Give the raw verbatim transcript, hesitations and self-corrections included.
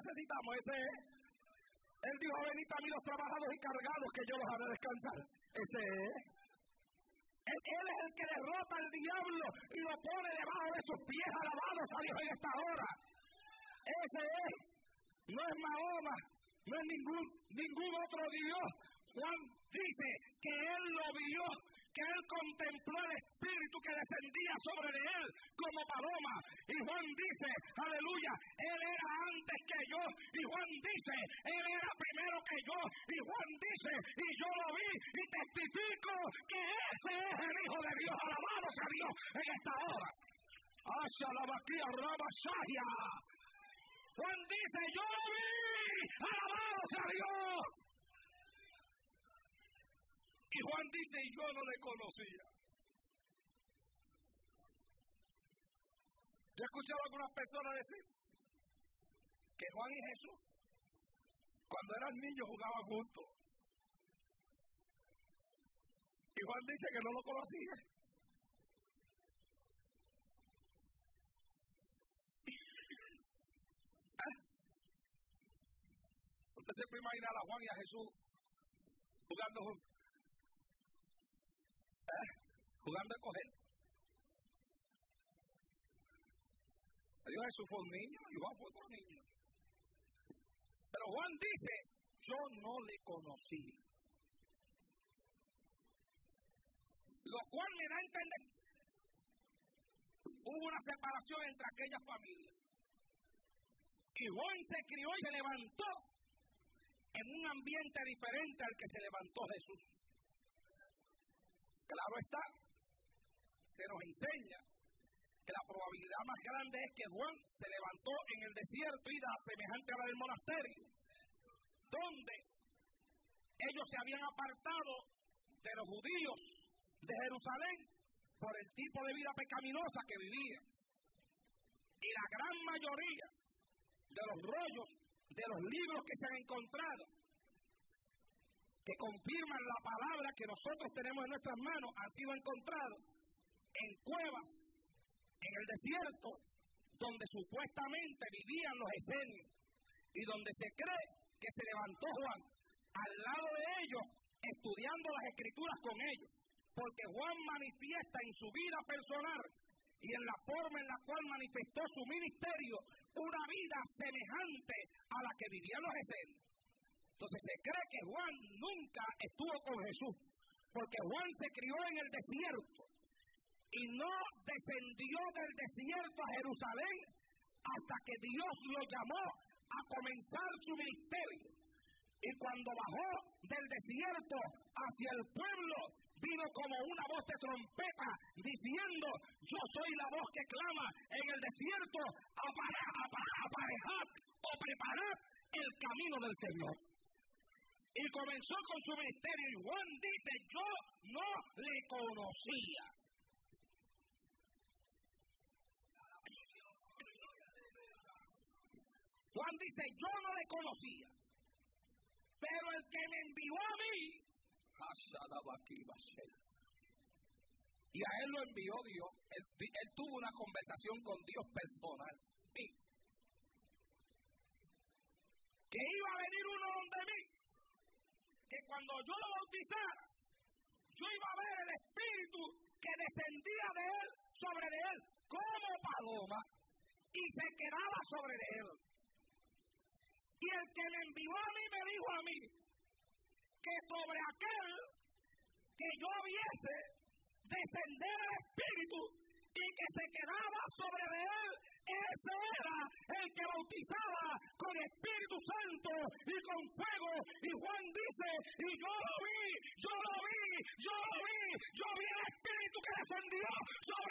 necesitamos, ese es. Él dijo, venid a mí los trabajados y cargados, que yo los haré descansar. Ese es. Él, él es el que derrota al diablo y lo pone debajo de sus pies, alabados a Dios en esta hora. Ese es. No es Mahoma, no es ningún, ningún otro Dios. Juan dice que él lo vio, que él contempló el Espíritu que descendía sobre él como paloma. Y Juan dice, aleluya, él era antes que yo. Y Juan dice, él era primero que yo. Y Juan dice, y yo lo vi y testifico que ese es el Hijo de Dios. Alabado sea Dios en esta hora. Hacia la vaquilla rabashaya. Juan dice, yo lo vi. Alabado sea Dios. Y Juan dice, y yo no le conocía. Yo he escuchado a algunas personas decir que Juan y Jesús, cuando eran niños, jugaban juntos. Y Juan dice que no lo conocía. ¿Eh? Usted se puede imaginar a Juan y a Jesús jugando juntos. ¿Eh? Jugando a coger. Dios Jesús fue un niño y Juan fue otro niño. Pero Juan dice, yo no le conocí. Lo cual me da a entender, hubo una separación entre aquellas familias. Y Juan se crió y se levantó en un ambiente diferente al que se levantó Jesús. Claro está, se nos enseña que la probabilidad más grande es que Juan se levantó en el desierto, vida semejante a la del monasterio, donde ellos se habían apartado de los judíos de Jerusalén por el tipo de vida pecaminosa que vivían. Y la gran mayoría de los rollos, de los libros que se han encontrado, que confirman la palabra que nosotros tenemos en nuestras manos, han sido encontrados en cuevas, en el desierto, donde supuestamente vivían los esenios, y donde se cree que se levantó Juan al lado de ellos, estudiando las escrituras con ellos, porque Juan manifiesta en su vida personal y en la forma en la cual manifestó su ministerio una vida semejante a la que vivían los esenios. Entonces se cree que Juan nunca estuvo con Jesús, porque Juan se crió en el desierto y no descendió del desierto a Jerusalén hasta que Dios lo llamó a comenzar su ministerio. Y cuando bajó del desierto hacia el pueblo, vino como una voz de trompeta diciendo, yo soy la voz que clama en el desierto, aparejad o preparad el camino del Señor. Y comenzó con su ministerio, y Juan dice, yo no le conocía. Juan dice, yo no le conocía, pero el que me envió a mí, y a él lo envió Dios, él, él tuvo una conversación con Dios personal, sí. Que iba a venir uno donde mí, que cuando yo lo bautizara, yo iba a ver el Espíritu que descendía de él, sobre de él, como paloma, y se quedaba sobre de él. Y el que me envió a mí me dijo a mí que sobre aquel que yo viese descender el Espíritu y que se quedaba sobre de él, ese era el que bautizaba con Espíritu Santo y con fuego. Y Juan dice, y yo lo vi, yo lo vi, yo lo vi, yo vi el Espíritu que descendió sobre